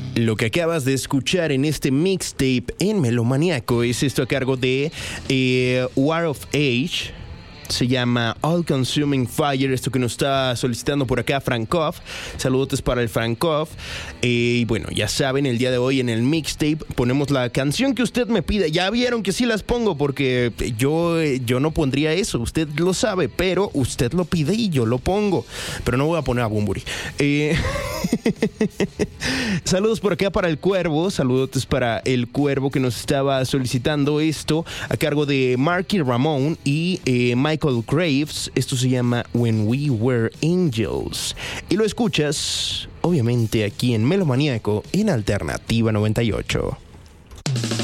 Lo que acabas de escuchar en este mixtape en Melomaniaco es esto a cargo de War of Age. Se llama All Consuming Fire, esto que nos está solicitando por acá Frankov. Saludotes para el Frankov. Y bueno, ya saben, el día de hoy en el mixtape ponemos la canción que usted me pide. Ya vieron que sí las pongo porque yo no pondría eso, usted lo sabe, pero usted lo pide y yo lo pongo. Pero no voy a poner a Bunbury. Saludos por acá para el Cuervo. Saludotes para el Cuervo que nos estaba solicitando esto a cargo de Marky Ramón y Michael Graves. Esto se llama When We Were Angels y lo escuchas obviamente aquí en Melomaniaco en Alternativa 98.